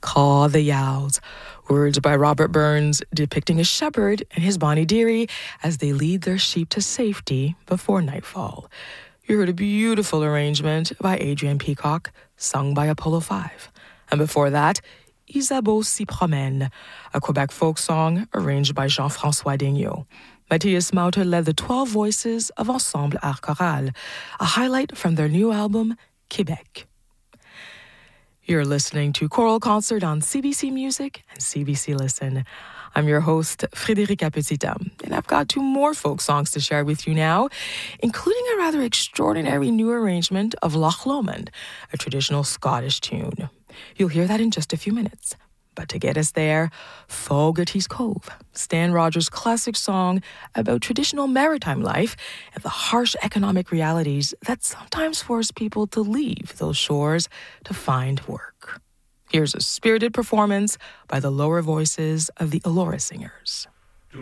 Caw the Yowls. Words by Robert Burns depicting a shepherd and his bonny dearie as they lead their sheep to safety before nightfall. You heard a beautiful arrangement by Adrian Peacock, sung by Apollo 5. And before that, Isabeau s'y promène, a Quebec folk song arranged by Jean-François Daigneault. Matthias Mauter led the 12 voices of Ensemble Art Choral, a highlight from their new album, Québec. You're listening to Choral Concert on CBC Music and CBC Listen. I'm your host, Frédérica Petitam, and I've got 2 more folk songs to share with you now, including a rather extraordinary new arrangement of Loch Lomond, a traditional Scottish tune. You'll hear that in just a few minutes. But to get us there, Fogarty's Cove, Stan Rogers' classic song about traditional maritime life and the harsh economic realities that sometimes force people to leave those shores to find work. Here's a spirited performance by the lower voices of the Elora Singers.